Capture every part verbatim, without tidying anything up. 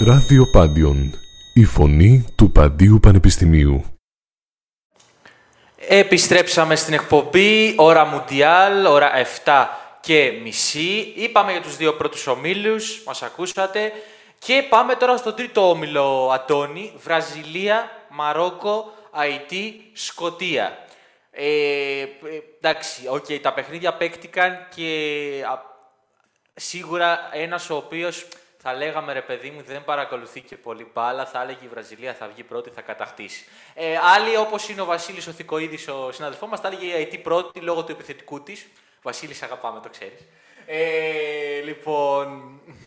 Ράδιο Πάντιον, η φωνή του Παντίου Πανεπιστημίου. Επιστρέψαμε στην εκπομπή, ώρα Μουντιάλ, ώρα επτά και μισή. Είπαμε για τους δύο πρώτους ομίλους, μας ακούσατε. Και πάμε τώρα στον τρίτο όμιλο, Αντώνη. Βραζιλία, Μαρόκο, Αϊτή, Σκωτία. Ε, εντάξει, okay, τα παιχνίδια παίκτηκαν και α, σίγουρα ένας ο οποίος θα λέγαμε, ρε παιδί μου, δεν παρακολουθεί και πολύ μπάλα, θα έλεγε η Βραζιλία θα βγει πρώτη, θα κατακτήσει. Ε, άλλοι, όπως είναι ο Βασίλης ο Θηκοίδης, ο συναδελφός μας, θα έλεγε η Αϊτή πρώτη λόγω του επιθετικού της. Βασίλη, σ' αγαπάμε, το ξέρεις. Ε, λοιπόν,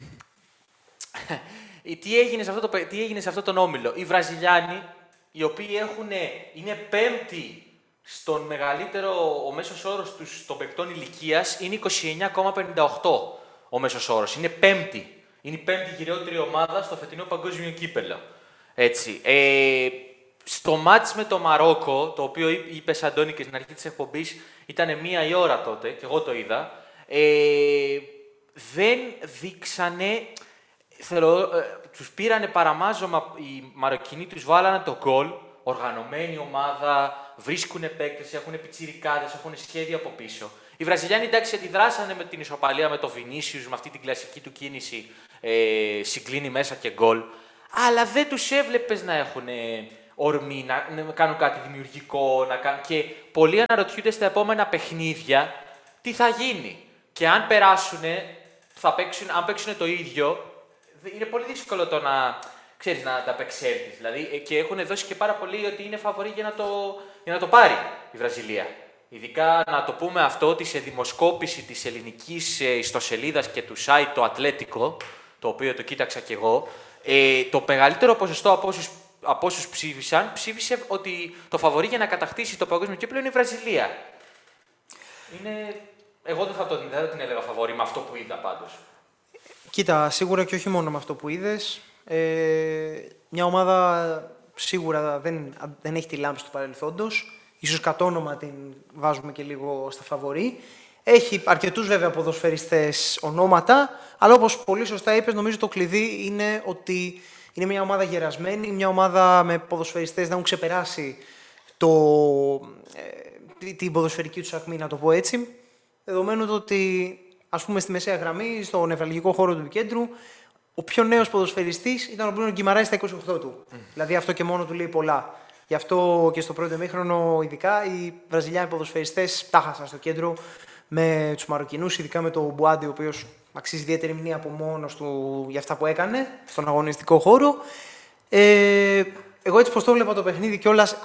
τι έγινε, σε αυτό το, τι έγινε σε αυτό τον όμιλο. Οι Βραζιλιάνοι, οι οποίοι έχουν, είναι πέμπτοι στον μεγαλύτερο, ο μέσος όρος τους των παικτών ηλικίας, είναι είκοσι εννιά κόμμα πενήντα οκτώ ο μέσος όρος. Είναι πέμπτη. Είναι η πέμπτη γυραιότερη ομάδα στο φετινό παγκόσμιο κύπελλο. Έτσι. Ε, στο μάτς με το Μαρόκο, το οποίο είπες, Αντώνη, και στην αρχή της εκπομπής, ήταν μία η ώρα τότε, και εγώ το είδα, ε, δεν δείξανε, θέλω, ε, τους πήρανε παραμάζωμα, οι Μαροκινοί τους βάλανε το γκολ, οργανωμένη ομάδα, βρίσκουνε παίκτες, έχουν πιτσιρικάδες, έχουν σχέδια από πίσω. Οι Βραζιλιάνοι, εντάξει, αντιδράσανε με την ισοπαλία με το Βινίσιους, με αυτή την κλασική του κίνηση, ε, συγκλίνει μέσα και γκολ, αλλά δεν τους έβλεπες να έχουν ορμή, να, να κάνουν κάτι δημιουργικό, να κάνουν... και πολλοί αναρωτιούνται στα επόμενα παιχνίδια τι θα γίνει. Και αν περάσουνε, θα παίξουν, αν παίξουν το ίδιο, είναι πολύ δύσκολο το να, ξέρεις, να τα απεξέλθεις. Δηλαδή, και έχουν δώσει και πάρα πολύ ότι είναι φαβορί για να το, για να το πάρει η Βραζιλία. Ειδικά να το πούμε αυτό ότι σε δημοσκόπηση της ελληνικής ιστοσελίδας και του site το Ατλέτικο, το οποίο το κοίταξα κι εγώ, ε, το μεγαλύτερο ποσοστό από όσους, από όσους ψήφισαν, ψήφισε ότι το φαβορί για να κατακτήσει το παγκόσμιο κύπελλο είναι η Βραζιλία. Είναι... Εγώ δεν θα, το, δεν θα την έλεγα φαβορί με αυτό που είδα πάντως. Κοίτα, σίγουρα και όχι μόνο με αυτό που είδες. Ε, μια ομάδα σίγουρα δεν, δεν έχει τη λάμψη του παρελθόντος. Ίσως κατ' όνομα την βάζουμε και λίγο στα φαβορί. Έχει αρκετούς βέβαια ποδοσφαιριστές ονόματα, αλλά όπως πολύ σωστά είπες, νομίζω το κλειδί είναι ότι είναι μια ομάδα γερασμένη, μια ομάδα με ποδοσφαιριστές να έχουν ξεπεράσει το, ε, την ποδοσφαιρική τους ακμή, να το πω έτσι. Δεδομένου το ότι, ας πούμε, στη μεσαία γραμμή, στο νευραλγικό χώρο του επικέντρου, ο πιο νέος ποδοσφαιριστής ήταν ο Μπρούνο Γκιμαράης στα είκοσι οκτώ του. Mm. Δηλαδή αυτό και μόνο του λέει πολλά. Γι' αυτό και στο πρώτο ημίχρονο, ειδικά, οι Βραζιλιάνοι ποδοσφαιριστές τα χάσαν στο κέντρο με τους Μαροκινούς, ειδικά με τον Μπουάντι, ο οποίος αξίζει ιδιαίτερη μνήμα από μόνος του για αυτά που έκανε στον αγωνιστικό χώρο. Ε, εγώ έτσι πως το βλέπα το παιχνίδι κιόλας,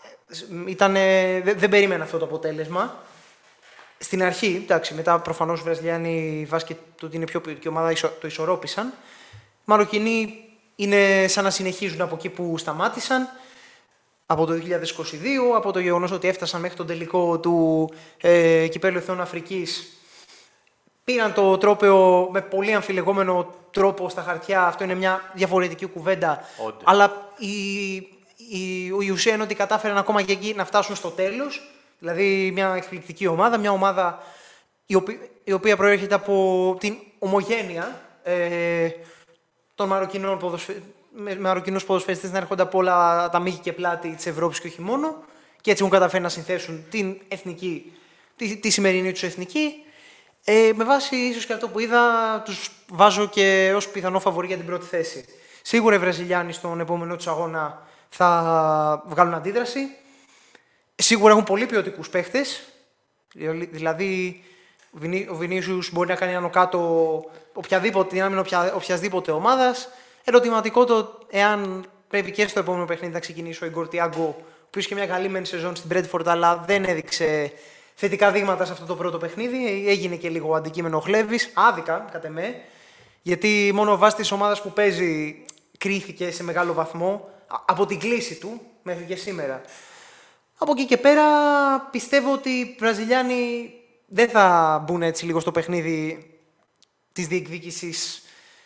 ήτανε, δεν, δεν περίμενα αυτό το αποτέλεσμα. Στην αρχή, εντάξει, μετά προφανώς οι Βραζιλιάνοι, βάσει και το ότι είναι πιο ποιοτική ομάδα, το ισορρόπησαν. Οι Μαροκινοί είναι σαν να συνεχίζουν από εκεί που σταμάτησαν. Από το δύο χιλιάδες είκοσι δύο, από το γεγονός ότι έφτασαν μέχρι τον τελικό του ε, Κυπέλλου Εθνών Αφρικής. Πήραν το τρόπαιο με πολύ αμφιλεγόμενο τρόπο στα χαρτιά. Αυτό είναι μια διαφορετική κουβέντα. Όντως. Αλλά η, η, η ουσία είναι ότι κατάφεραν ακόμα και εκεί να φτάσουν στο τέλος. Δηλαδή μια εκπληκτική ομάδα, μια ομάδα η οποία, η οποία προέρχεται από την ομογένεια ε, των Μαροκινών ποδοσφαιριστών. Με Μαροκινούς ποδοσφαιριστές να έρχονται από όλα τα μήκη και πλάτη της Ευρώπης και όχι μόνο, και έτσι έχουν καταφέρει να συνθέσουν την εθνική, τη, τη σημερινή τους εθνική. Ε, με βάση ίσως και αυτό που είδα, τους βάζω και ως πιθανό φαβορί για την πρώτη θέση. Σίγουρα οι Βραζιλιάνοι στον επόμενο τους αγώνα θα βγάλουν αντίδραση. Σίγουρα έχουν πολύ ποιοτικούς παίχτες. Δηλαδή, ο Βινίσιους μπορεί να κάνει άνω κάτω οποιαδήποτε, οποιαδήποτε, οποια, οποιασδήποτε ομάδας. Ερωτηματικό το εάν πρέπει και στο επόμενο παιχνίδι να ξεκινήσει ο Ιγκορ Τιάγκο, ο οποίος είχε μια καλή μεν σεζόν στην Μπρέντφορντ, αλλά δεν έδειξε θετικά δείγματα σε αυτό το πρώτο παιχνίδι. Έγινε και λίγο αντικείμενο χλέβης, άδικα κατ' εμέ, γιατί μόνο βάσει της ομάδας που παίζει κρίθηκε σε μεγάλο βαθμό από την κλίση του μέχρι και σήμερα. Από εκεί και πέρα πιστεύω ότι οι Βραζιλιάνοι δεν θα μπουν έτσι λίγο στο παιχνίδι της διεκδίκησης.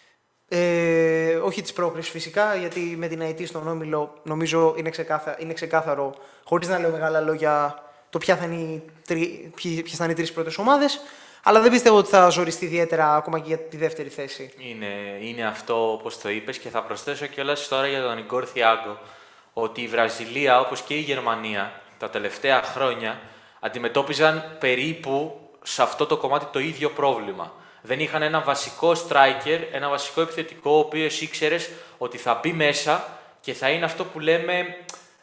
Ε, όχι της πρόκρισης φυσικά, γιατί με την Αϊτή στον όμιλο νομίζω είναι, ξεκάθα, είναι ξεκάθαρο, χωρίς να λέω μεγάλα λόγια, το ποια θα είναι οι, τρι, ποιες θα είναι οι τρεις πρώτες ομάδες. Αλλά δεν πιστεύω ότι θα ζοριστεί ιδιαίτερα ακόμα και για τη δεύτερη θέση. Είναι, είναι αυτό όπως το είπες και θα προσθέσω κιόλας τώρα για τον Ιγκόρ Θιάγκο ότι η Βραζιλία όπως και η Γερμανία τα τελευταία χρόνια αντιμετώπιζαν περίπου σε αυτό το κομμάτι το ίδιο πρόβλημα. Δεν είχαν ένα βασικό striker, ένα βασικό επιθετικό, ο οποίος ήξερες ότι θα μπει μέσα και θα είναι αυτό που λέμε,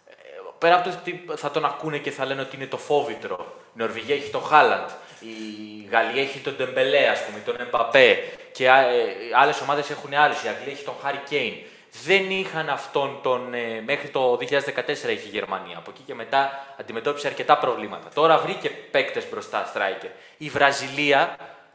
πέρα από το ότι θα τον ακούνε και θα λένε ότι είναι το φόβητρο. Η Νορβηγία έχει τον Χάλαντ, η Γαλλία έχει τον Ντεμπελέ, ας πούμε, τον Εμπαπέ και άλλες ομάδες έχουν άλλους, η Αγγλία έχει τον Χάρι Κέιν. Δεν είχαν αυτόν τον. Ε, μέχρι το δύο χιλιάδες δεκατέσσερα είχε η Γερμανία. Από εκεί και μετά αντιμετώπισε αρκετά προβλήματα. Τώρα βρήκε παίκτες μπροστά, striker. Η Βραζιλία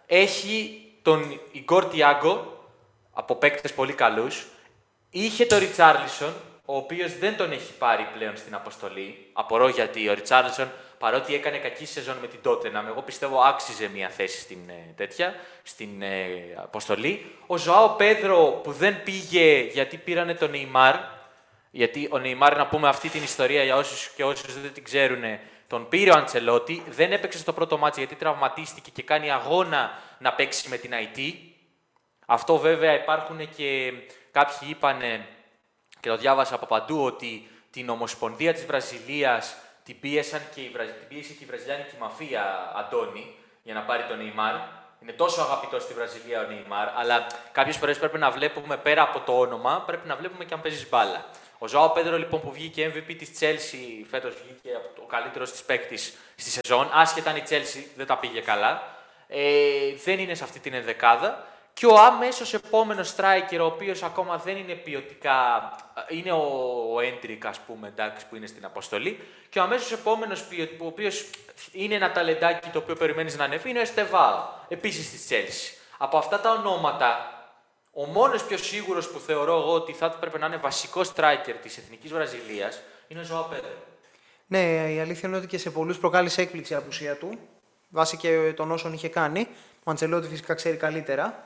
έχει τον Ιγκόρ Τιάγκο από παίκτες πολύ καλούς. Είχε τον Ριτσάρλισον, ο οποίος δεν τον έχει πάρει πλέον στην αποστολή. Απορώ γιατί ο Ριτσάρλισον, παρότι έκανε κακή σεζόν με την Τότεναμ, εγώ πιστεύω άξιζε μια θέση στην, ε, τέτοια, στην ε, αποστολή. Ο Ζωάο Πέδρο που δεν πήγε γιατί πήρανε τον Νεϊμάρ, γιατί ο Νεϊμάρ, να πούμε αυτή την ιστορία για όσους και όσους δεν την ξέρουν, τον πήρε ο Αντσελότη, δεν έπαιξε στο πρώτο μάτσο γιατί τραυματίστηκε και κάνει αγώνα να παίξει με την άι τι. Αυτό βέβαια υπάρχουν και κάποιοι είπανε, και το διάβασα από παντού, ότι την Ομοσπονδία της Βραζιλίας την πίεσαν και η, Βραζι... την πίεσε και η βραζιλιάνικη μαφία, Αντώνη, για να πάρει τον Νεϊμάρ. Είναι τόσο αγαπητός στη Βραζιλία ο Νεϊμάρ, αλλά κάποιες φορές πρέπει να βλέπουμε πέρα από το όνομα, πρέπει να βλέπουμε και αν παίζεις μπάλα. Ο Ζωάο Πέδρο, λοιπόν, που βγήκε εμ βι πι της Chelsea φέτος, βγήκε ο καλύτερος της παίκτης στη σεζόν, άσχετα αν η Chelsea δεν τα πήγε καλά, ε, δεν είναι σε αυτή την ενδεκάδα. Και ο άμεσος επόμενος striker, ο οποίος ακόμα δεν είναι ποιοτικά, είναι ο, ο Έντρικ, ας πούμε, εντάξει, που είναι στην αποστολή. Και ο αμέσως επόμενος, ο οποίος είναι ένα ταλεντάκι το οποίο περιμένεις να ανέβει, είναι ο Εστεβάο, επίσης της Chelsea. Από αυτά τα ονόματα, ο μόνος πιο σίγουρος που θεωρώ εγώ ότι θα έπρεπε να είναι βασικός striker της Εθνικής Βραζιλίας είναι ο Ζωάο Πέδρο. Ναι, η αλήθεια είναι ότι και σε πολλούς προκάλεσε έκπληξη η απουσία του, βάσει και των όσων είχε κάνει. Ο Αντσελότη φυσικά ξέρει καλύτερα.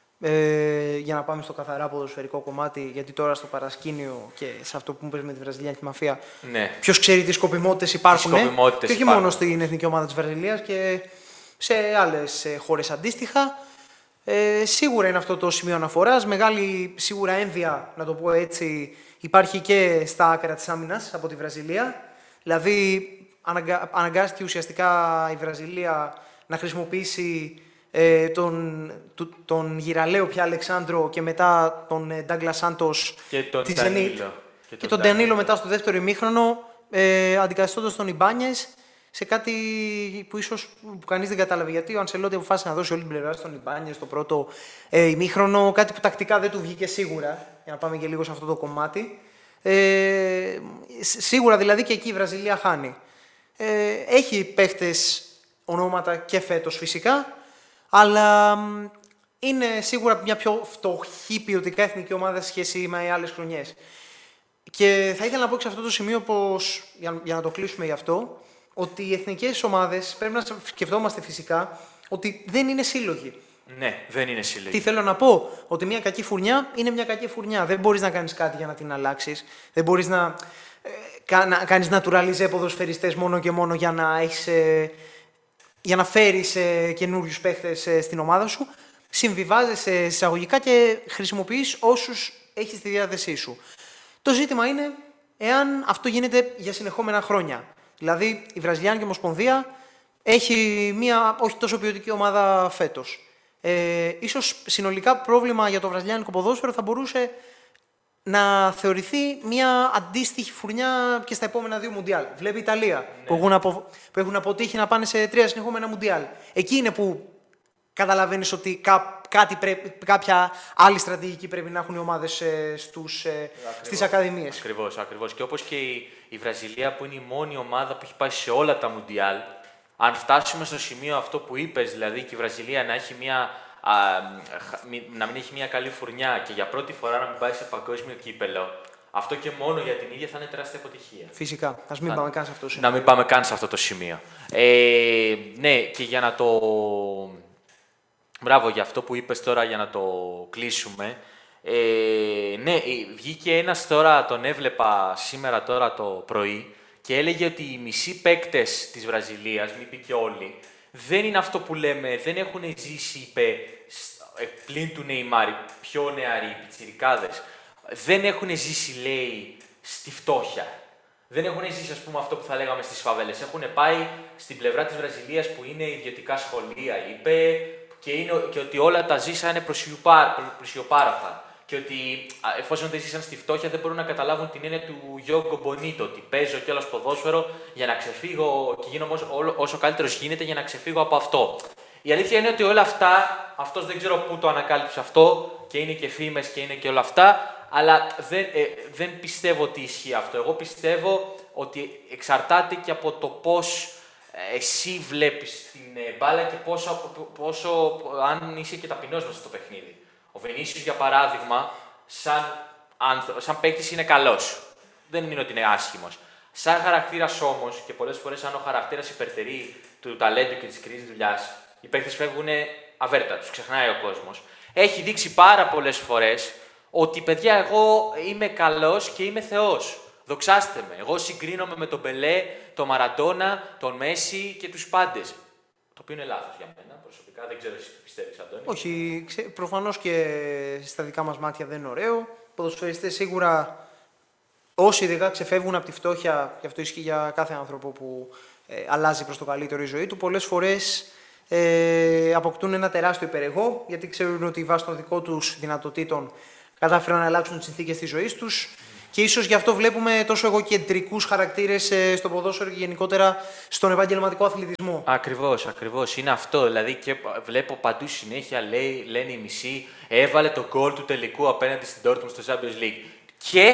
Ε, για να πάμε στο καθαρά ποδοσφαιρικό κομμάτι, γιατί τώρα στο παρασκήνιο και σε αυτό που μου πες με τη Βραζιλιάνικη μαφία, ναι. Ποιος ξέρει τι σκοπιμότητες υπάρχουν, σκοπιμότητες και όχι υπάρχουν. μόνο στην εθνική ομάδα της Βραζιλίας και σε άλλες χώρες αντίστοιχα. Ε, σίγουρα είναι αυτό το σημείο αναφοράς. Μεγάλη σίγουρα ένδια, να το πω έτσι, υπάρχει και στα άκρα της άμυνας από τη Βραζιλία. Δηλαδή αναγκα... αναγκάστηκε ουσιαστικά η Βραζιλία να χρησιμοποιήσει Ε, τον, τον, τον γυραλαίο πια Αλεξάνδρο και μετά τον Ντάγκλα Σάντος και τον της Ντανίλο. Zenit, Και, και τον Ντανίλο μετά στο δεύτερο ημίχρονο, ε, αντικαθιστώντας τον Ιμπάνιες σε κάτι που ίσως που κανείς δεν κατάλαβε. Γιατί ο Ανσελότη αποφάσισε να δώσει όλη την πλευρά στον Ιμπάνιες στο πρώτο ε, ημίχρονο, κάτι που τακτικά δεν του βγήκε σίγουρα, για να πάμε και λίγο σε αυτό το κομμάτι. Ε, σίγουρα δηλαδή και εκεί η Βραζιλία χάνει. Ε, έχει παίχτες ονόματα και φέτος φυσικά, αλλά είναι σίγουρα μια πιο φτωχή ποιοτικά εθνική ομάδα σε σχέση με άλλες χρονιές. Και θα ήθελα να πω και σε αυτό το σημείο, πως, για, για να το κλείσουμε γι' αυτό, ότι οι εθνικές ομάδες πρέπει να σκεφτόμαστε φυσικά ότι δεν είναι σύλλογοι. Ναι, δεν είναι σύλλογοι. Τι θέλω να πω, ότι μια κακή φουρνιά είναι μια κακή φουρνιά. Δεν μπορείς να κάνεις κάτι για να την αλλάξεις. Δεν μπορείς να, ε, να κάνεις naturalize ποδοσφαιριστές μόνο και μόνο για να έχεις... Ε, για να φέρεις ε, καινούριους παίχτες ε, στην ομάδα σου, συμβιβάζεσαι εισαγωγικά και χρησιμοποιείς όσους έχεις στη διάθεσή σου. Το ζήτημα είναι εάν αυτό γίνεται για συνεχόμενα χρόνια. Δηλαδή, η Βραζιλιάνικη Ομοσπονδία έχει μια όχι τόσο ποιοτική ομάδα φέτος. Ε, ίσως συνολικά πρόβλημα για το βραζιλιάνικο ποδόσφαιρο θα μπορούσε να θεωρηθεί μια αντίστοιχη φουρνιά και στα επόμενα δύο Μουντιάλ. Βλέπει η Ιταλία, ναι. που, έχουν απο... που έχουν αποτύχει να πάνε σε τρία συνεχόμενα Μουντιάλ. Εκεί είναι που καταλαβαίνεις ότι κά... κάτι πρέπει... κάποια άλλη στρατηγική πρέπει να έχουν οι ομάδες ε, στους, ε, στις ακαδημίες. Ακριβώς, ακριβώς. Και όπως και η, η Βραζιλία που είναι η μόνη ομάδα που έχει πάει σε όλα τα Μουντιάλ, αν φτάσουμε στο σημείο αυτό που είπες, δηλαδή και η Βραζιλία να έχει μια... Α, να μην έχει μια καλή φουρνιά και για πρώτη φορά να μην πάει σε παγκόσμιο κύπελο, αυτό και μόνο για την ίδια θα είναι τεράστια αποτυχία. Φυσικά. Ας μην να, πάμε καν σε αυτό το σημείο. Να μην πάμε καν σε αυτό το σημείο. Ε, ναι, και για να το... Μπράβο για αυτό που είπες τώρα, για να το κλείσουμε. Ε, ναι, βγήκε ένας τώρα, τον έβλεπα σήμερα τώρα το πρωί και έλεγε ότι οι μισοί παίκτες της Βραζιλίας, μην πει και όλοι, δεν είναι αυτό που λέμε, δεν έχουν ζήσει, είπε, πλην του Νεϊμάρ, πιο νεαροί, πιτσιρικάδες, δεν έχουν ζήσει, λέει, στη φτώχεια. Δεν έχουν ζήσει, ας πούμε, αυτό που θα λέγαμε στις φαβέλες. Έχουν πάει στην πλευρά της Βραζιλίας που είναι ιδιωτικά σχολεία, είπε, και, είναι, και ότι όλα τα ζήσανε προσιοπάραχα. Και ότι εφόσον δεν ζήσαν στη φτώχεια, δεν μπορούν να καταλάβουν την έννοια του Γιόγκο Μπονίτο. Ότι παίζω κιόλας ποδόσφαιρο για να ξεφύγω και γίνω όσο, όσο καλύτερος γίνεται για να ξεφύγω από αυτό. Η αλήθεια είναι ότι όλα αυτά, αυτός δεν ξέρω πού το ανακάλυψε αυτό, και είναι και φήμες και είναι και όλα αυτά, αλλά δεν, ε, δεν πιστεύω ότι ισχύει αυτό. Εγώ πιστεύω ότι εξαρτάται και από το πώς εσύ βλέπεις την μπάλα και πόσο, πόσο αν είσαι και ταπεινός μέσα στο παιχνίδι. Ο Βινίσιος, για παράδειγμα, σαν, σαν παίκτης είναι καλός. Δεν είναι ότι είναι άσχημος. Σαν χαρακτήρας όμως, και πολλές φορές αν ο χαρακτήρας υπερτερεί του ταλέντου και της σκληρής δουλειάς, οι παίκτες φεύγουν αβέρτα, τους ξεχνάει ο κόσμος. Έχει δείξει πάρα πολλές φορές ότι, παιδιά, εγώ είμαι καλός και είμαι θεός. Δοξάστε με. Εγώ συγκρίνομαι με τον Πελέ, τον Μαραντόνα, τον Μέση και τους πάντες. Το οποίο είναι λάθος για μένα, προσωπικά. Δεν ξέρω εσύ τι πιστεύεις, Αντώνη. Όχι, ξέ, προφανώς και στα δικά μας μάτια δεν είναι ωραίο. Ποδοσφαιριστές σίγουρα, όσοι ειδικά ξεφεύγουν από τη φτώχεια, και αυτό ισχύει για κάθε άνθρωπο που ε, αλλάζει προς το καλύτερο η ζωή του, πολλές φορές ε, αποκτούν ένα τεράστιο υπερεγώ, γιατί ξέρουν ότι βάσει των δικών τους δυνατοτήτων κατάφεραν να αλλάξουν τις συνθήκες της ζωής τους. Και ίσως γι' αυτό βλέπουμε τόσο εγωκεντρικούς χαρακτήρες ε, στο ποδόσφαιρο και γενικότερα στον επαγγελματικό αθλητισμό. Ακριβώς, ακριβώς. Είναι αυτό. Δηλαδή και βλέπω παντού συνέχεια, λέει, λένε οι μισοί, έβαλε το γκολ του τελικού απέναντι στην Dortmund στο Champions League. Και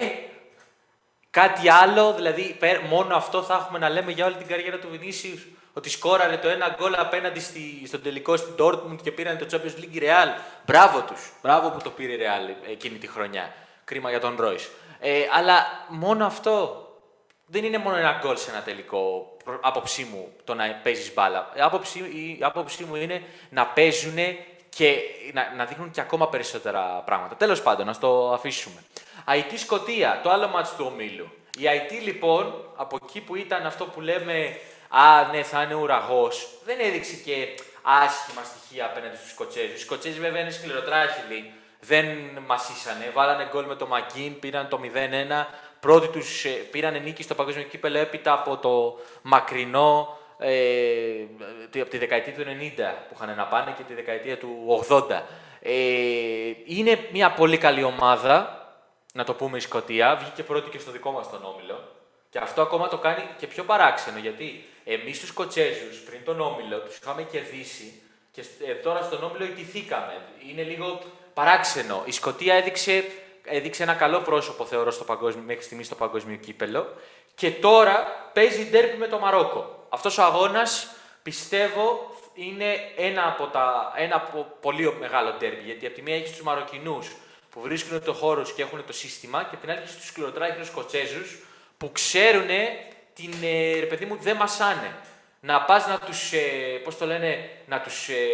κάτι άλλο, δηλαδή μόνο αυτό θα έχουμε να λέμε για όλη την καριέρα του Βινίσιους. Ότι σκόραρε το ένα γκολ απέναντι στη, στον τελικό στην Dortmund και πήραν το Champions League Real. Μπράβο τους. Μπράβο που το πήρε η Real εκείνη τη χρονιά. Κρίμα για τον Ρόις. Ε, αλλά μόνο αυτό δεν είναι μόνο ένα γκολ σε ένα τελικό, άποψή μου, το να παίζεις μπάλα. Η άποψή, η άποψή μου είναι να παίζουν και να, να δείχνουν και ακόμα περισσότερα πράγματα. Τέλος πάντων, να το αφήσουμε. άι τι Σκωτία, το άλλο μάτς του ομίλου. Η άι τι λοιπόν, από εκεί που ήταν αυτό που λέμε, α, ναι, θα είναι ουραγός, δεν έδειξε και άσχημα στοιχεία απέναντι στους Σκοτσέζους. Οι Σκοτσέζοι βέβαια είναι σκληροτράχυλοι. Δεν μασίσανε, βάλανε γκολ με το Μακίν, πήραν το μηδέν ένα. Πρώτοι τους πήρανε νίκη στο παγκόσμιο κύπελλο έπειτα από το μακρινό, ε, από τη δεκαετία του ενενήντα που είχαν να πάνε και τη δεκαετία του ογδόντα. Ε, είναι μια πολύ καλή ομάδα, να το πούμε η Σκωτία, βγήκε πρώτη και στο δικό μας τον όμιλο. Και αυτό ακόμα το κάνει και πιο παράξενο, γιατί εμείς τους Σκοτσέζους πριν τον όμιλο τους είχαμε κερδίσει και τώρα στον όμιλο ιτηθήκαμε. Είναι λίγο παράξενο. Η Σκωτία έδειξε, έδειξε ένα καλό πρόσωπο, θεωρώ, στο παγκόσμιο, μέχρι στιγμής στο παγκόσμιο κύπελλο. Και τώρα παίζει ντέρμπι με το Μαρόκο. Αυτός ο αγώνας, πιστεύω, είναι ένα από τα, ένα από πολύ μεγάλο ντέρμπι. Γιατί από τη μία έχεις τους Μαροκινούς που βρίσκουν το χώρο και έχουν το σύστημα, και από την άλλη έχεις τους σκληροτράχυλους Σκοτσέζους που ξέρουν την, ε, ρε παιδί μου, δεν μασάνε. Να πας να τους, ε, πώς το λένε, να τους... Ε,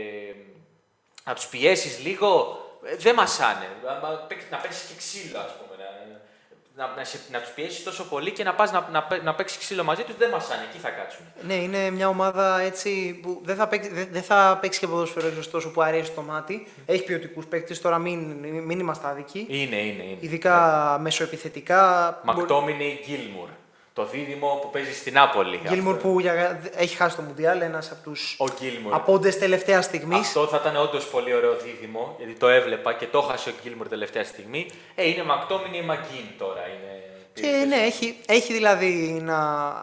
να τους πιέσεις λίγο, δεν μασάνε. Να παίξεις και ξύλο, ας πούμε. Να, να, να, να τους πιέσεις τόσο πολύ και να πας να, να, να παίξεις ξύλο μαζί τους, δεν μασάνε. Εκεί θα κάτσουν. Ναι, είναι μια ομάδα έτσι που δεν θα παίξει, δεν, δεν θα παίξει και ποδόσφαιρο τόσο που αρέσει το μάτι. Έχει ποιοτικούς παίκτες, τώρα μην, μην είμαστε άδικοι. Είναι, είναι. είναι. Ειδικά μεσοεπιθετικά. Μακτόμινι Γκίλμουρ. Το δίδυμο που παίζει στην Νάπολη. Γκίλμουρ που για, έχει χάσει το Μουντιάλ, ένας από τους Γκίλμουρ. απόντες τελευταία στιγμή. Αυτό θα ήταν όντως πολύ ωραίο δίδυμο, γιατί το έβλεπα και το έχασε ο Γκίλμουρ τελευταία στιγμή. Ε, είναι Μακτόμινι ή Μαγκίν τώρα. Είναι... Και ναι, έχει, έχει δηλαδή να...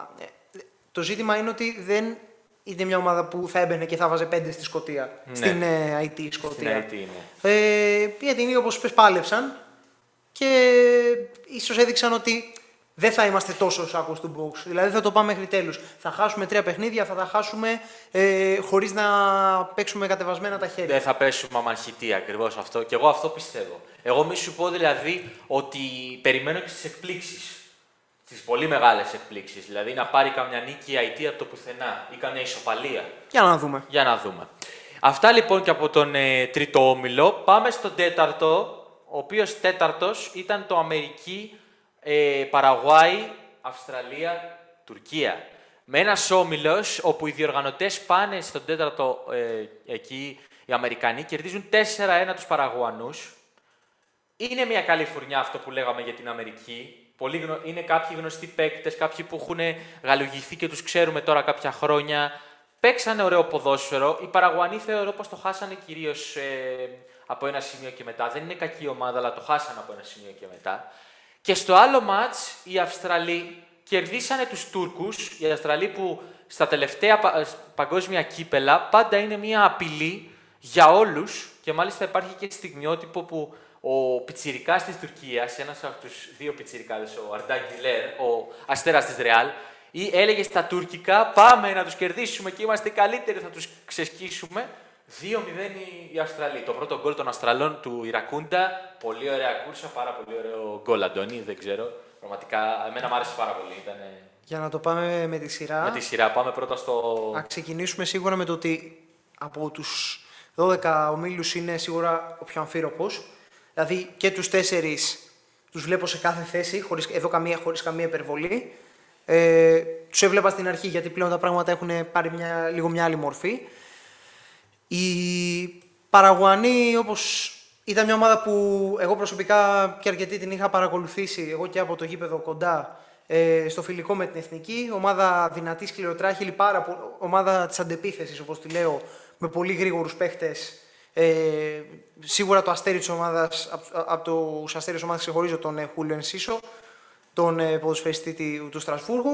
Το ζήτημα είναι ότι δεν είναι μια ομάδα που θα έμπαινε και θα βάζε πέντε στη Σκωτία. Ναι. Στην ε, άι τι Σκωτία. Στην άι τι, ναι. Ε, γιατί όπως είπες πάλεψαν και ίσως έδειξαν ότι δεν θα είμαστε τόσο σάκος του box. Δηλαδή θα το πάμε μέχρι τέλους. Θα χάσουμε τρία παιχνίδια, θα τα χάσουμε ε, χωρίς να παίξουμε κατεβασμένα τα χέρια. Δεν θα πέσουμε αμαρχητή, ακριβώς αυτό. Και εγώ αυτό πιστεύω. Εγώ μη σου πω δηλαδή ότι περιμένω και στις εκπλήξεις. Στις πολύ μεγάλες εκπλήξεις. Δηλαδή να πάρει καμιά νίκη η άι τι από το πουθενά ή καμιά ισοπαλία. Για να δούμε. Για να δούμε. Αυτά λοιπόν και από τον ε, τρίτο όμιλο. Πάμε στον τέταρτο, ο οποίος τέταρτος ήταν το Αμερική, ε, Παραγουάη, Αυστραλία, Τουρκία. με ένας όμιλος όπου οι διοργανωτές πάνε στον τέταρτο ε, εκεί, οι Αμερικανοί, κερδίζουν τέσσερα ένα τους Παραγουανούς. Είναι μια καλή φουρνιά αυτό που λέγαμε για την Αμερική. Πολύ γνω... Είναι κάποιοι γνωστοί παίκτες, κάποιοι που έχουν γαλουγηθεί και τους ξέρουμε τώρα κάποια χρόνια. Παίξανε ωραίο ποδόσφαιρο. Οι Παραγουανοί θεωρώ πως το χάσανε κυρίως ε, από ένα σημείο και μετά. Δεν είναι κακή ομάδα, αλλά το χάσανε από ένα σημείο και μετά. Και στο άλλο μάτς, οι Αυστραλοί κερδίσανε τους Τούρκους. Οι Αυστραλοί που στα τελευταία πα... παγκόσμια κύπελα πάντα είναι μια απειλή για όλους. Και μάλιστα υπάρχει και στιγμιότυπο που ο πιτσιρικάς της Τουρκίας, ένας από τους δύο πιτσιρικάδες, ο Αρντά Γκιλέρ, ο αστέρας της Ρεάλ, ή έλεγε στα τουρκικά, πάμε να τους κερδίσουμε και είμαστε καλύτεροι, θα τους ξεσκίσουμε. δύο μηδέν οι Αυστραλοί. Το πρώτο γκολ των Αυστραλών του Ιρακούντα, πολύ ωραία κούρσα, πάρα πολύ ωραίο γκολ, Αντώνη, δεν ξέρω. Πραγματικά, εμένα μου άρεσε πάρα πολύ. Ήτανε... Για να το πάμε με τη σειρά. Με τη σειρά, πάμε πρώτα στο... Να ξεκινήσουμε σίγουρα με το ότι από τους δώδεκα ομίλους είναι σίγουρα ο πιο αμφίροπος. Δηλαδή και τους τέσσερις τους βλέπω σε κάθε θέση, χωρίς, εδώ καμία, χωρίς καμία υπερβολή. Ε, τους έβλεπα στην αρχή γιατί πλέον τα πράγματα έχουν πάρει μια, λίγο μια άλλη μορφή. Οι Παραγουανοί, όπως ήταν μια ομάδα που εγώ προσωπικά και αρκετή την είχα παρακολουθήσει, εγώ και από το γήπεδο κοντά, ε, στο φιλικό με την Εθνική, ομάδα δυνατή, σκληροτράχηλη, πάρα πο- ομάδα της αντεπίθεσης, όπως τη λέω, με πολύ γρήγορους παίχτες. Ε, σίγουρα το αστέρι της ομάδας, από, από τους αστέρι της ομάδας ξεχωρίζω τον ε, Χούλιο Ενσίσο, τον ε, ποδοσφαιριστή του, του Στρασβούργου.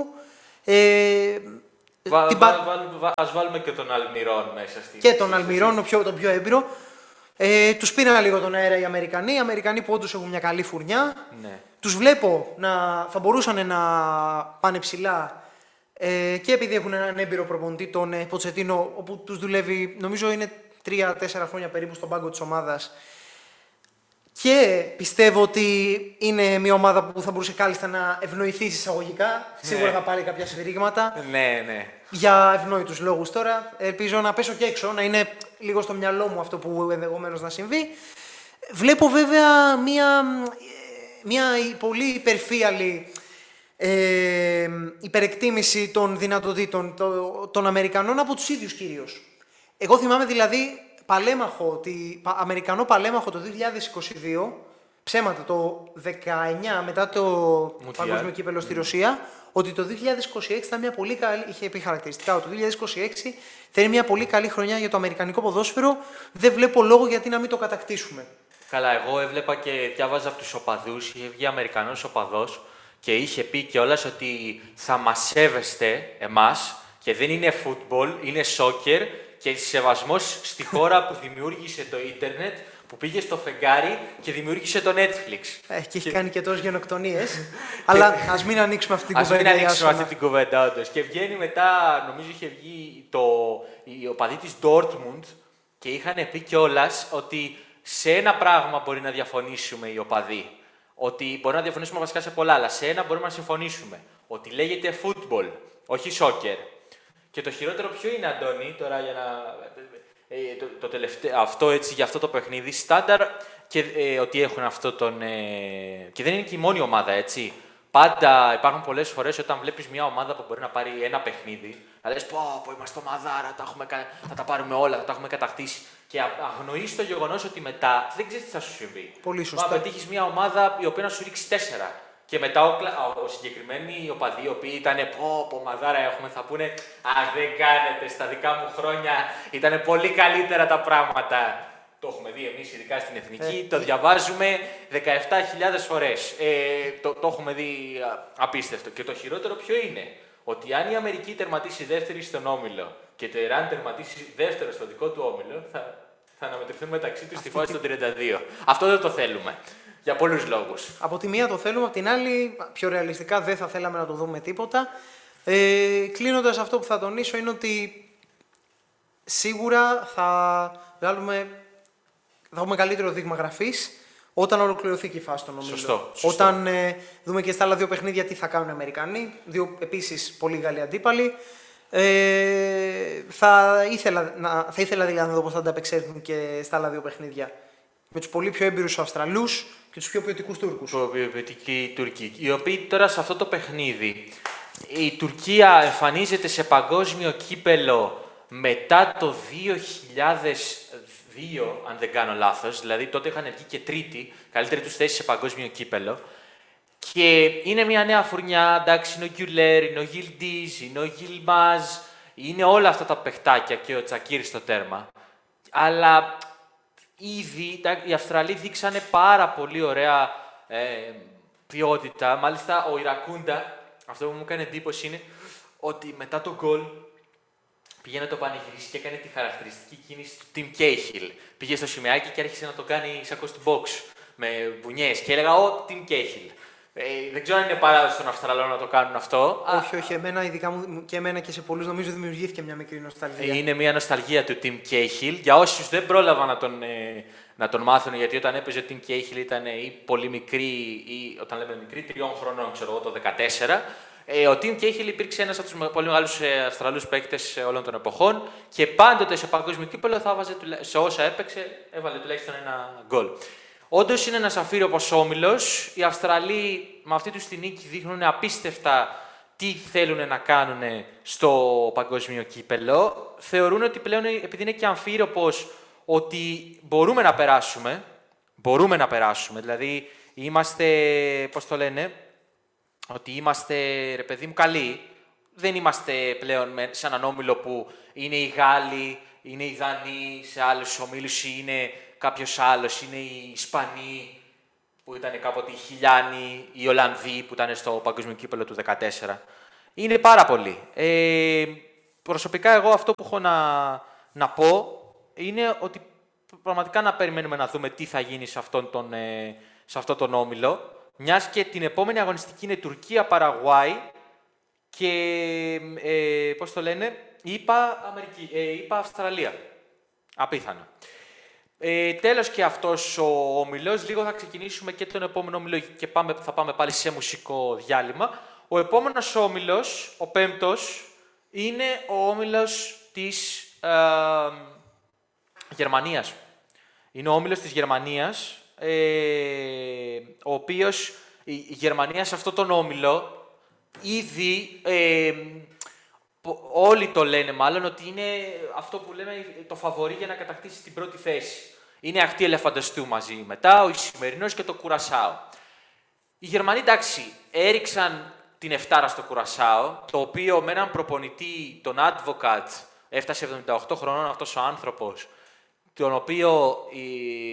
Ε, Βα, την βα, πα... βα, βα, ας βάλουμε και τον Αλμυρών μέσα στη... Και τον Αλμυρών, τον πιο, τον πιο έμπειρο. Ε, τους πήραν λίγο τον αέρα οι Αμερικανοί, οι Αμερικανοί που όντως έχουν μια καλή φουρνιά. Ναι. Τους βλέπω να θα μπορούσαν να πάνε ψηλά ε, και επειδή έχουν έναν έμπειρο προπονητή, τον ε, Ποτσετίνο, όπου τους δουλεύει, νομίζω είναι τρία τέσσερα χρόνια περίπου στον πάγκο της ομάδας. Και πιστεύω ότι είναι μια ομάδα που θα μπορούσε κάλλιστα να ευνοηθεί εισαγωγικά. Σίγουρα θα πάρει κάποια σφυρίγματα. Ναι, ναι. Για ευνόητους λόγους τώρα. Ελπίζω να πέσω και έξω, να είναι λίγο στο μυαλό μου αυτό που ενδεχομένως να συμβεί. Βλέπω βέβαια μια, μια πολύ υπερφύαλη ε, υπερεκτίμηση των δυνατοτήτων των Αμερικανών από τους ίδιους κυρίως. Εγώ θυμάμαι δηλαδή παλέμαχο, τη, Αμερικανό παλέμαχο το δύο χιλιάδες είκοσι δύο, ψέματα το δεκαεννιά μετά το Μουντιάλ. Παγκόσμιο Κύπελλο στη Ρωσία, ότι το δύο χιλιάδες είκοσι έξι θα μια πολύ καλή, είχε πει χαρακτηριστικά ότι το δύο χιλιάδες είκοσι έξι θα είναι μια πολύ καλή χρονιά για το αμερικανικό ποδόσφαιρο. Δεν βλέπω λόγο γιατί να μην το κατακτήσουμε. Καλά, εγώ έβλεπα και διάβαζα από τους οπαδούς, είχε βγει Αμερικανός οπαδός και είχε πει κιόλας ότι θα μας σέβεστε εμάς και δεν είναι football, είναι soccer και σεβασμός στη χώρα που δημιούργησε το ίντερνετ, που πήγε στο φεγγάρι και δημιούργησε το Netflix. Ε, και έχει κάνει και τόσες γενοκτονίες. Αλλά ας μην ανοίξουμε αυτή την Ας κουβέντα. μην ανοίξουμε Ιάσονα. αυτή την κουβέντα, όντως. Και βγαίνει μετά, νομίζω είχε βγει το, οι οπαδοί της Dortmund και είχαν πει κιόλας ότι σε ένα πράγμα μπορεί να διαφωνήσουμε οι οπαδοί. Ότι μπορεί να διαφωνήσουμε βασικά σε πολλά, αλλά σε ένα μπορούμε να συμφωνήσουμε. Ότι λέγεται football, όχι soccer. Και το χειρότερο ποιο είναι, Αντώνη, τώρα για να... Ε, το, το τελευταίο, αυτό έτσι, για αυτό το παιχνίδι, στάνταρ και ε, ότι έχουν αυτό τον... Ε, και δεν είναι και η μόνη ομάδα, έτσι. Πάντα υπάρχουν πολλές φορές όταν βλέπεις μια ομάδα που μπορεί να πάρει ένα παιχνίδι, να λες πω, πω είμαστε ομαδάρα, τα έχουμε, θα τα πάρουμε όλα, θα τα έχουμε κατακτήσει. Και αγνοείς το γεγονός ότι μετά δεν ξέρεις τι θα σου συμβεί. Πολύ σωστά. Να πετύχεις μια ομάδα η οποία να σου ρίξει τέσσερα. Και μετά ο, ο, ο συγκεκριμένοι οπαδοί, οι οποίοι ήταν πω, πω, μαδάρα έχουμε, θα πούνε «Α, δεν κάνετε, στα δικά μου χρόνια ήταν πολύ καλύτερα τα πράγματα». Το έχουμε δει εμείς, ειδικά στην Εθνική, Ε, το διαβάζουμε δεκαεπτά χιλιάδες φορές. Ε, το, το έχουμε δει α, απίστευτο. Και το χειρότερο ποιο είναι, ότι αν η Αμερική τερματίσει δεύτερη στον όμιλο και το Ιράν τερματίσει δεύτερο στο δικό του όμιλο, θα, θα αναμετρηθούν μεταξύ τους στη φάση των τριάντα δύο. Αυτό δεν το θέλουμε. Για πολλούς λόγους. Από τη μία το θέλουμε, από την άλλη, πιο ρεαλιστικά δεν θα θέλαμε να το δούμε τίποτα. Ε, κλείνοντας, αυτό που θα τονίσω είναι ότι σίγουρα θα βγάλουμε, θα έχουμε καλύτερο δείγμα γραφής όταν ολοκληρωθεί και η φάση των ομίλων. Σωστό, σωστό. Όταν ε, δούμε και στα άλλα δύο παιχνίδια τι θα κάνουν οι Αμερικανοί, δύο επίσης πολύ καλοί αντίπαλοι. Ε, θα, ήθελα να, θα ήθελα δηλαδή να δω πώς θα ανταπεξέλθουν και στα άλλα δύο παιχνίδια. Με τους πολύ πιο έμπειρους Αυστραλούς και τους πιο ποιοτικούς Τούρκους. Ποιοτικοί Τούρκοι, οι οποίοι τώρα σε αυτό το παιχνίδι η Τουρκία εμφανίζεται σε παγκόσμιο κύπελο μετά το δύο χιλιάδες δύο, αν δεν κάνω λάθος, δηλαδή τότε είχαν βγει και τρίτη, καλύτερη τους θέση σε παγκόσμιο κύπελο. Και είναι μια νέα φουρνιά, εντάξει, είναι ο Γκιουλέρ, είναι ο Γιλντίζ, είναι ο Γιλμάζ, είναι όλα αυτά τα παιχτάκια και ο Τσακίρ στο τέρμα. Αλλά ήδη οι Αυστραλοί δείξανε πάρα πολύ ωραία ε, ποιότητα. Μάλιστα, ο Ιρακούντα, αυτό που μου έκανε εντύπωση είναι ότι μετά το γκολ πήγε να το πανηγυρίσει και έκανε τη χαρακτηριστική κίνηση του Tim Cahill. Πήγε στο σημαίακι και άρχισε να το κάνει σακό του box με μπουνιές και έλεγα «Ω, Tim Cahill». Ε, δεν ξέρω αν είναι παράδοση των Αυστραλών να το κάνουν αυτό. Όχι, όχι. Εμένα, ειδικά μου, και εμένα και σε πολλούς νομίζω δημιουργήθηκε μια μικρή νοσταλγία. Είναι μια νοσταλγία του Tim Cahill. Για όσους δεν πρόλαβαν να τον, ε, να τον μάθουν, γιατί όταν έπαιζε ο Tim Cahill ήταν ε, ή πολύ μικρή, ή όταν λέμε μικρή, τριών χρονών, ξέρω εγώ, το δεκατέσσερα. Ε, ο Tim Cahill υπήρξε ένας από τους πολύ μεγάλους ε, Αυστραλούς παίκτες όλων των εποχών και πάντοτε σε παγκόσμιο κύπελλο θα βάζε, σε όσα έπαιξε, έβαλε τουλάχιστον ένα γκολ. Όντως είναι ένας αφύροπος όμιλος. Οι Αυστραλοί με αυτή τους τη νίκη δείχνουν απίστευτα τι θέλουν να κάνουν στο παγκόσμιο κύπελλο. Θεωρούν ότι πλέον, επειδή είναι και αμφίροπος, ότι μπορούμε να περάσουμε. Μπορούμε να περάσουμε. Δηλαδή, είμαστε, πώς το λένε, ότι είμαστε, ρε παιδί μου, καλοί. Δεν είμαστε πλέον σε έναν όμιλο που είναι οι Γάλλοι, είναι οι Δανείοι, σε άλλους ομίλους είναι κάποιος άλλος, είναι οι Ισπανοί, που ήταν κάποτε οι Χιλιάνοι, οι Ολλανδοί που ήταν στο παγκόσμιο κύπελλο του δύο χιλιάδες δεκατέσσερα. Είναι πάρα πολύ. Ε, προσωπικά εγώ αυτό που έχω να, να πω είναι ότι πραγματικά να περιμένουμε να δούμε τι θα γίνει σε αυτόν τον, ε, σε αυτόν τον όμιλο. Μιας και την επόμενη αγωνιστική είναι Τουρκία-Παραγουάη και, ε, πώς το λένε, είπα, Αμερική, ε, είπα Αυστραλία. Απίθανο. Ε, τέλος και αυτός ο όμιλος. Λίγο θα ξεκινήσουμε και τον επόμενο όμιλο και πάμε, θα πάμε πάλι σε μουσικό διάλειμμα. Ο επόμενος όμιλος, ο πέμπτος, είναι ο όμιλος της ε, Γερμανίας. Είναι ο όμιλος της Γερμανίας, ε, ο οποίος η, η Γερμανία σε αυτόν τον όμιλο ήδη... Ε, όλοι το λένε μάλλον ότι είναι αυτό που λέμε το φαβορί για να κατακτήσει την πρώτη θέση. Είναι αχτή ελεφαντοστού μαζί μετά, ο Ισημερινός και το Κουρασάο. Οι Γερμανοί, εντάξει, έριξαν την εφτάρα στο Κουρασάο, το οποίο με έναν προπονητή, τον Advocat, έφτασε εβδομήντα οκτώ χρονών αυτός ο άνθρωπος, τον οποίο οι,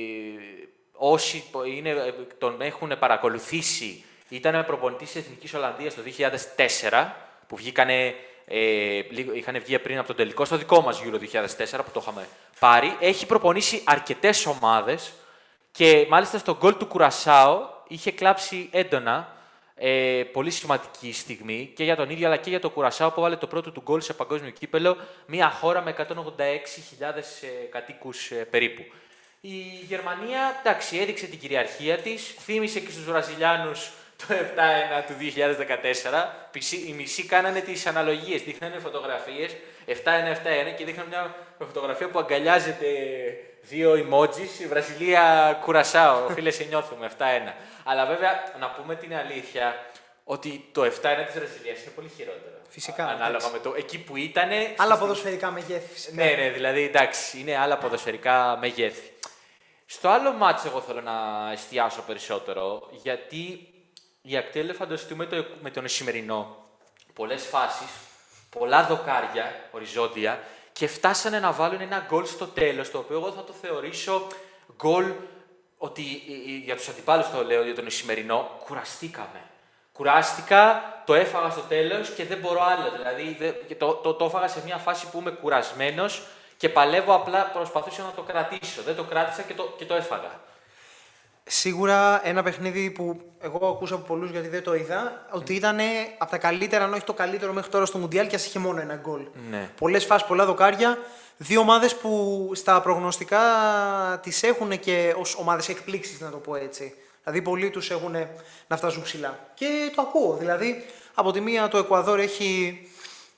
όσοι είναι, τον έχουν παρακολουθήσει, ήταν προπονητής της Εθνικής Ολλανδίας το δύο χιλιάδες τέσσερα, που βγήκανε... Ε, είχαν βγει πριν από τον τελικό στο δικό μας Euro δύο χιλιάδες τέσσερα που το είχαμε πάρει. Έχει προπονήσει αρκετές ομάδες και μάλιστα στο γκολ του Κουρασάο είχε κλάψει έντονα. Ε, πολύ σημαντική στιγμή και για τον ίδιο αλλά και για το Κουρασάο που βάλε το πρώτο του γκολ σε παγκόσμιο κύπελλο, μια χώρα με εκατόν ογδόντα έξι χιλιάδες ε, κατοίκους ε, περίπου. Η Γερμανία, εντάξει, έδειξε την κυριαρχία της, θύμισε και στους Βραζιλιάνους το επτά ένα του δύο χιλιάδες δεκατέσσερα, οι μισοί κάνανε τις αναλογίες, δείχνανε φωτογραφίες επτά ένα επτά ένα και δείχνανε μια φωτογραφία που αγκαλιάζεται δύο emojis, η Βραζιλία Κουρασάο, φίλε σε νιώθουμε, επτά ένα. Αλλά βέβαια να πούμε την αλήθεια ότι το επτά ένα της Βραζιλίας είναι πολύ χειρότερο. Φυσικά. Ανάλογα με το εκεί που ήτανε. Άλλα ποδοσφαιρικά μεγέθη. Φυσικά. Ναι, ναι, δηλαδή εντάξει, είναι άλλα ποδοσφαιρικά μεγέθη. Στο άλλο μάτσο εγώ θέλω να εστιάσω περισσότερο, γιατί η ακτή ελεφαντοστού με, το, με τον Ισημερινό, πολλές φάσεις, πολλά δοκάρια οριζόντια και φτάσανε να βάλουν ένα γκολ στο τέλος, το οποίο εγώ θα το θεωρήσω γκολ ότι για τους αντιπάλους το λέω, για τον Ισημερινό, κουραστήκαμε. Κουράστηκα, το έφαγα στο τέλος και δεν μπορώ άλλο. Δηλαδή το, το, το έφαγα σε μια φάση που είμαι κουρασμένος και παλεύω, απλά προσπαθούσα να το κρατήσω. Δεν το κράτησα και το, και το έφαγα. Σίγουρα ένα παιχνίδι που εγώ ακούσα από πολλούς γιατί δεν το είδα, ότι ήταν από τα καλύτερα, αν όχι το καλύτερο μέχρι τώρα στο Μουντιάλ και ας είχε μόνο ένα γκολ. Ναι. Πολλές φάσεις, πολλά δοκάρια. Δύο ομάδες που στα προγνωστικά τις έχουν και ως ομάδες εκπλήξεις, να το πω έτσι. Δηλαδή πολλοί τους έχουν να φτάσουν ψηλά. Και το ακούω. Δηλαδή από τη μία το Εκουαδόρ έχει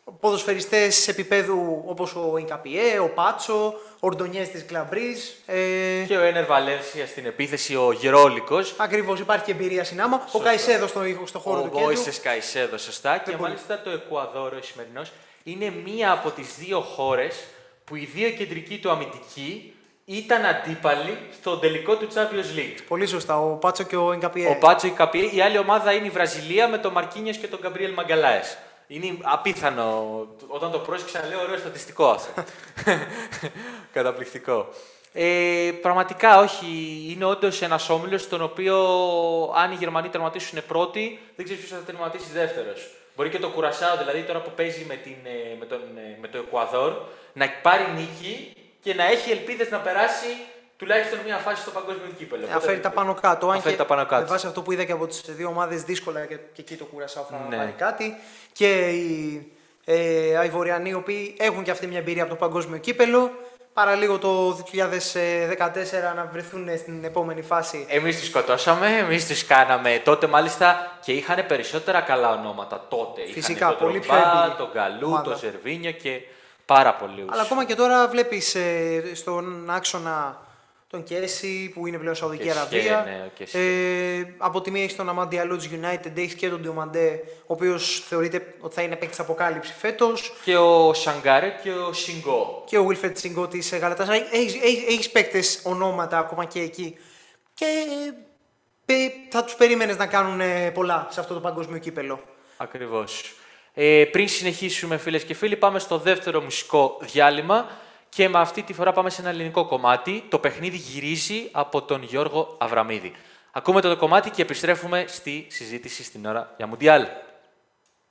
ποδοσφαιριστές επίπεδου όπως ο Ινκαπιέ, ο Πάτσο, ο Ορντονιές της Κλαμπρίζ. Ε... Και ο Ένερ Βαλένσια στην επίθεση, ο Γερόλικος. Ακριβώς, υπάρχει και εμπειρία στην άμα. Σωστά. Ο Καϊσέδο στο, στο χώρο ο του κέντρου. Ο Μόισες Καϊσέδο, σωστά. Δεν και μπορεί. μάλιστα το Εκουαδόρο, ο σημερινός, είναι μία από τις δύο χώρες που οι δύο κεντρικοί του αμυντικοί ήταν αντίπαλοι στο τελικό του Champions League. Πολύ σωστά, ο Πάτσο και ο Ινκαπιέ. Ο Πάτσο Ινκαπιέ, η άλλη ομάδα είναι η Βραζιλία με τον Μαρκίνιος και τον Γκαμπριέλ Μαγκαλάες. Είναι απίθανο, όταν το πρόσεξα να λέω ωραίο στατιστικό αυτό. Καταπληκτικό. Ε, πραγματικά όχι, είναι όντως ένας όμιλος στον οποίο αν οι Γερμανοί τερματίσουν πρώτοι, δεν ξέρεις ποιος θα τερματίσει δεύτερος. Μπορεί και το Κουρασάο, δηλαδή τώρα που παίζει με, την, με, τον, με το Εκουαδόρ, να πάρει νίκη και να έχει ελπίδες να περάσει τουλάχιστον μία φάση στο παγκόσμιο κύπελλο. Αφαίρει τα πάνω κάτω. Αν Αφαίρει και τα πάνω κάτω. με βάση αυτό που είδα και από τις δύο ομάδες, δύσκολα και, και εκεί το Κουρασάο θα Ναι. πάρει κάτι. Και οι ε, Αϊβοριανοί, οι οποίοι έχουν και αυτή μια εμπειρία από το παγκόσμιο κύπελλο, παραλίγο το δύο χιλιάδες δεκατέσσερα να βρεθούν στην επόμενη φάση. Εμείς τους σκοτώσαμε, εμείς τους κάναμε τότε μάλιστα και είχαν περισσότερα καλά ονόματα τότε. Φυσικά, είχαν πολύ τον πιο Ντρογκμπά, έμπειροι τον Γκαλού, ομάδα. τον Ζερβίνιο και πάρα πολλούς. Αλλά ακόμα και τώρα βλέπεις ε, στον άξονα τον Κέση που είναι πλέον Σαουδική Κεσιέ, Αραβία. ναι, ο Κεσιέ. ε, από τη μία έχει τον Αμάντι Αλούτζ United, έχει και τον Διομαντέ, ο οποίος θεωρείται ότι θα είναι παίκτης αποκάλυψη φέτος. Και ο Σαγκάρε και ο Σιγκό. Και ο Βίλφρεντ Σιγκό της Γαλατάσαράι. Έχεις, έχεις, έχεις παίκτες ονόματα ακόμα και εκεί. Και ε, θα τους περίμενες να κάνουν ε, πολλά σε αυτό το παγκόσμιο κύπελλο. Ακριβώς. Ε, πριν συνεχίσουμε φίλες και φίλοι, πάμε στο δεύτερο μουσικό διάλειμμα και με αυτή τη φορά πάμε σε ένα ελληνικό κομμάτι. Το παιχνίδι γυρίζει από τον Γιώργο Αβραμίδη. Ακούμε το κομμάτι και επιστρέφουμε στη συζήτηση στην ώρα για Μουντιάλ.